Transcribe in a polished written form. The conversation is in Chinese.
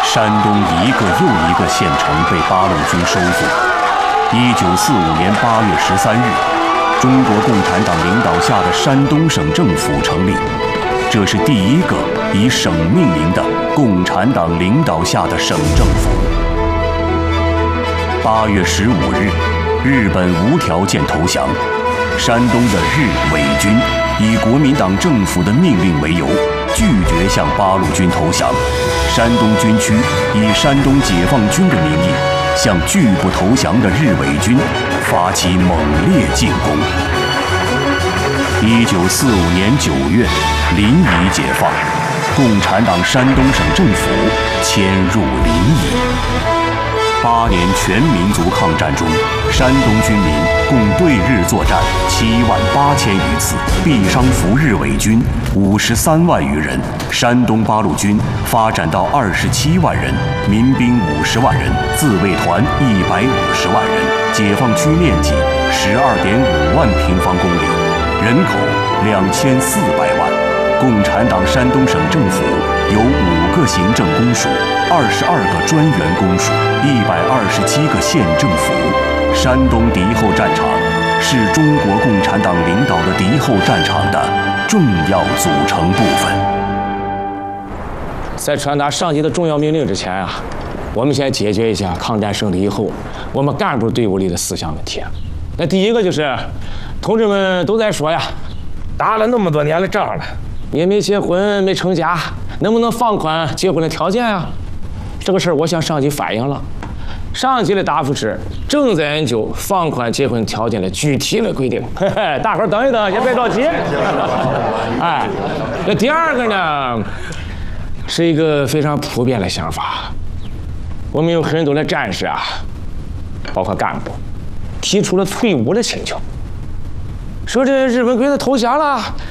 山东一个又一个县城被八路军收复。1945年8月13日，中国共产党领导下的山东省政府成立，这是第一个以省命名的共产党领导下的省政府。8月15日，日本无条件投降，山东的日伪军以国民党政府的命令为由，拒绝向八路军投降。山东军区以山东解放军的名义，向拒不投降的日伪军发起猛烈进攻。1945年9月，临沂解放，共产党山东省政府迁入临沂。8年全民族抗战中，山东军民共对日作战78000余次，毙伤俘日伪军53万余人，山东八路军发展到27万人，民兵50万人，自卫团150万人，解放区面积12.5万平方公里，人口2400万。共产党山东省政府有5个行政公署、22个专员公署、127个县政府。山东敌后战场是中国共产党领导的敌后战场的重要组成部分。 在传达上级的重要命令之前啊，我们先解决一下抗战胜利以后我们干部队伍里的思想问题。那第一个就是，同志们都在说呀，打了那么多年的仗了，也没结婚没成家，能不能放宽结婚的条件啊？这个事儿我向上级反映了，上级的答复是正在研究放宽结婚条件的具体的规定。嘿嘿，大伙儿等一等，也别着急。哎，那第二个呢，是一个非常普遍的想法。我们有很多的战士啊，包括干部，提出了退伍的请求，说这日本鬼子投降了，